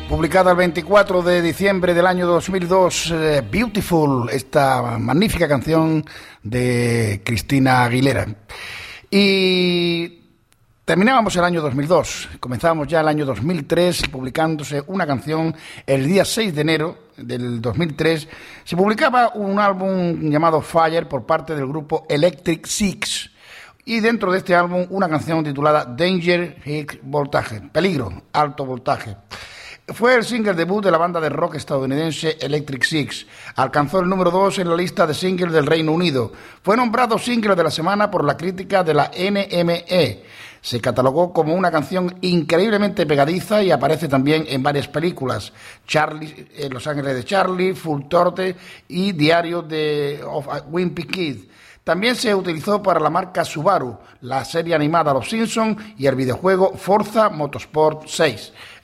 Publicada el 24 de diciembre del año 2002, Beautiful, esta magnífica canción de Cristina Aguilera. Y terminábamos el año 2002, comenzábamos ya el año 2003, publicándose una canción el día 6 de enero del 2003. Se publicaba un álbum llamado Fire por parte del grupo Electric Six. Y dentro de este álbum una canción titulada Danger High Voltage, peligro, alto voltaje. Fue el single debut de la banda de rock estadounidense Electric Six. Alcanzó el número 2 en la lista de singles del Reino Unido. Fue nombrado single de la semana por la crítica de la NME. Se catalogó como una canción increíblemente pegadiza y aparece también en varias películas. Charlie, Los Ángeles de Charlie, Full Torte y Diario de Wimpy Kid. También se utilizó para la marca Subaru, la serie animada Los Simpsons y el videojuego Forza Motorsport 6.